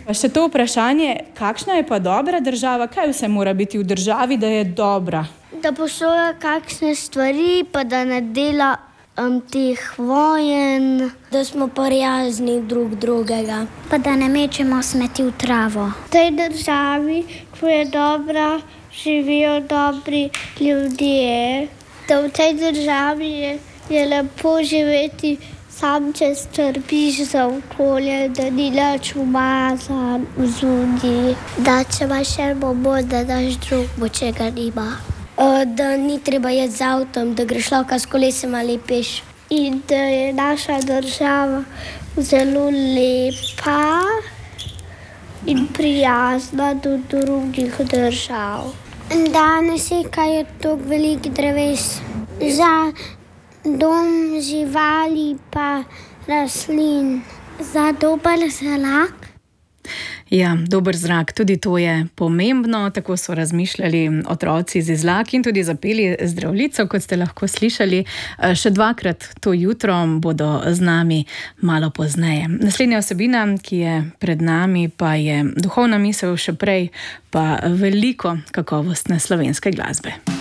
Še to vprašanje, kakšna je pa dobra država? Kaj vse mora biti v državi, da je dobra? Da posoja kakšne stvari, pa da ne dela teh vojen, da smo prijazni drug drugega. Pa da ne mečemo smeti v travo. V tej državi, ko je dobra, živijo dobri ljudje. Da v tej državi je lepo živeti, sam če skrbiš za okolje, da ni nič umazan vzdušje. Da če imaš bomo, da daš drugemu, če ga nima. Da ni treba jeti z avtom, da greš lahko s kolesom ali peš. In da je naša država zelo lepa in prijazna do drugih držav. Danes je kaj toliko velikih dreves za dom živali pa rastlin. Za dober zrak. Ja, dober zrak, tudi to je pomembno, tako so razmišljali otroci z Izlak in tudi zapeli Zdravljico, kot ste lahko slišali. Še dvakrat to jutro bodo z nami malo pozneje. Naslednja vsebina, ki je pred nami, pa je duhovna misel, še prej pa veliko kakovostne slovenske glasbe.